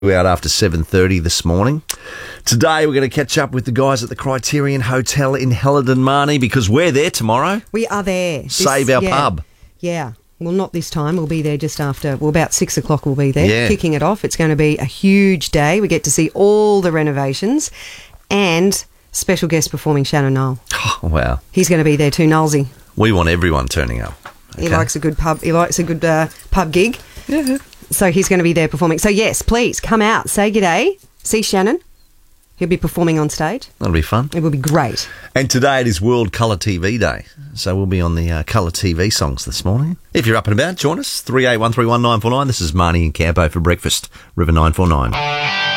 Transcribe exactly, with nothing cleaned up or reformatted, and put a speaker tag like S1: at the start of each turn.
S1: We're out after seven thirty this morning. Today we're going to catch up with the guys at the Criterion Hotel in Helidon, Marnie, because we're there tomorrow.
S2: We are there.
S1: Save
S2: This-
S1: our
S2: yeah,
S1: pub.
S2: Yeah. Well, not this time. We'll be there just after, well, about six o'clock we'll be there,
S1: Yeah.
S2: kicking it off. It's going to be a huge day. We get to see all the renovations and special guest performing Shannon Noel.
S1: Oh, wow.
S2: He's going to be there too, Nolesy.
S1: We want everyone turning up.
S2: He
S1: Okay.
S2: likes a good pub. He likes a good uh, pub gig.
S1: Yeah.
S2: So he's going to be there performing. So yes, please come out, say g'day, see Shannon. He'll be performing on stage.
S1: That'll be fun.
S2: It will be great.
S1: And today it is World Colour T V Day, so we'll be on the uh, Colour T V songs this morning. If you're up and about, join us. three eight one three one nine four nine. This is Marnie and Campo for breakfast. River nine four nine.